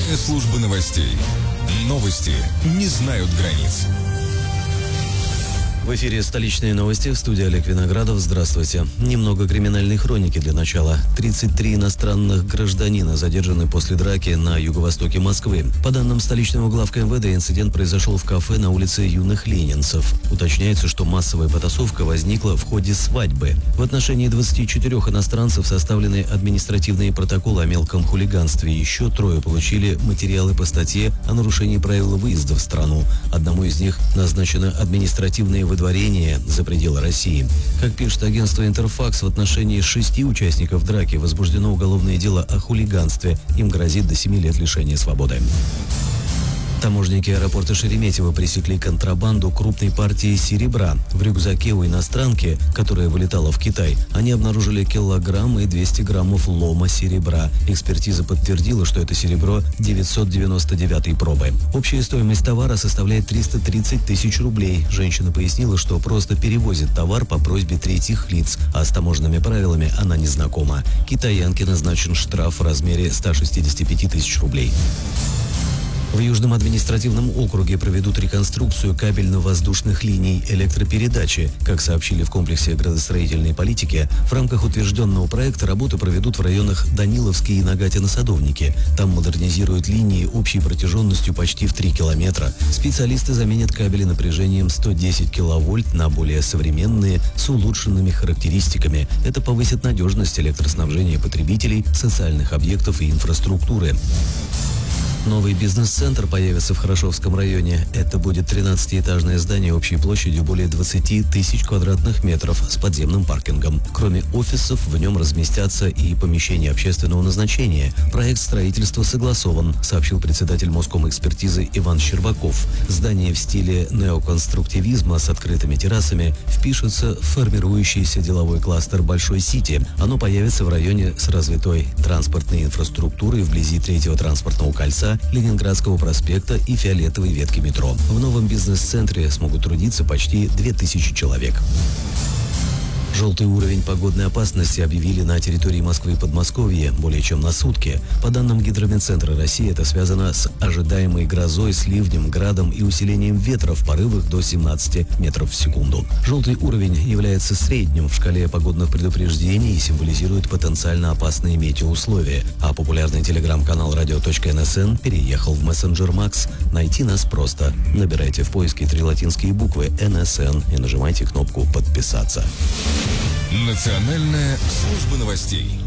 Национальная служба новостей. Новости не знают границ. В эфире «Столичные новости», в студии Олег Виноградов. Здравствуйте. Немного криминальной хроники для начала. 33 иностранных гражданина задержаны после драки на юго-востоке Москвы. По данным столичного главка МВД, инцидент произошел в кафе на улице Юных Ленинцев. Уточняется, что массовая потасовка возникла в ходе свадьбы. В отношении 24 иностранцев составлены административные протоколы о мелком хулиганстве. Еще трое получили материалы по статье о нарушении правил выезда в страну. Одному из них назначено административное выдворение за пределы России. Как пишет агентство «Интерфакс», в отношении 6 участников драки возбуждено уголовное дело о хулиганстве. Им грозит до 7 лет лишения свободы. Таможенники аэропорта Шереметьево пресекли контрабанду крупной партии серебра. В рюкзаке у иностранки, которая вылетала в Китай, они обнаружили килограмм и 200 граммов лома серебра. Экспертиза подтвердила, что это серебро 999-й пробы. Общая стоимость товара составляет 330 тысяч рублей. Женщина пояснила, что просто перевозит товар по просьбе третьих лиц, а с таможенными правилами она не знакома. Китаянке назначен штраф в размере 165 тысяч рублей. В Южном административном округе проведут реконструкцию кабельно-воздушных линий электропередачи. Как сообщили в комплексе градостроительной политики, в рамках утвержденного проекта работы проведут в районах Даниловские и Нагатино-Садовники. Там модернизируют линии общей протяженностью почти в 3 километра. Специалисты заменят кабели напряжением 110 киловольт на более современные с улучшенными характеристиками. Это повысит надежность электроснабжения потребителей, социальных объектов и инфраструктуры. Новый бизнес-центр появится в Хорошевском районе. Это будет 13-этажное здание общей площадью более 20 тысяч квадратных метров с подземным паркингом. Кроме офисов, в нем разместятся и помещения общественного назначения. Проект строительства согласован, сообщил председатель Моском-экспертизы Иван Щербаков. Здание в стиле неоконструктивизма с открытыми террасами впишется в формирующийся деловой кластер Большой Сити. Оно появится в районе с развитой транспортной инфраструктурой вблизи 3-го транспортного кольца, Ленинградского проспекта и Фиолетовой ветки метро. В новом бизнес-центре смогут трудиться почти 2000 человек. Желтый уровень погодной опасности объявили на территории Москвы и Подмосковья более чем на сутки. По данным Гидрометцентра России, это связано с ожидаемой грозой, с ливнем, градом и усилением ветра в порывах до 17 метров в секунду. Желтый уровень является средним в шкале погодных предупреждений и символизирует потенциально опасные метеоусловия. А популярный телеграм-канал radio.nsn переехал в мессенджер Max. Найти нас просто. Набирайте в поиске 3 латинские буквы NSN и нажимайте кнопку «Подписаться». Национальная служба новостей.